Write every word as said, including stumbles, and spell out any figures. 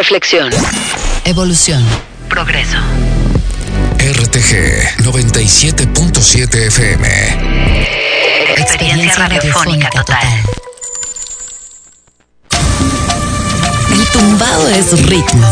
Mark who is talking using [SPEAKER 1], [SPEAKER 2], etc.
[SPEAKER 1] Reflexión. Evolución. Progreso.
[SPEAKER 2] R T G noventa y siete punto siete F M.
[SPEAKER 1] Experiencia radiofónica total.
[SPEAKER 3] El tumbado es ritmo.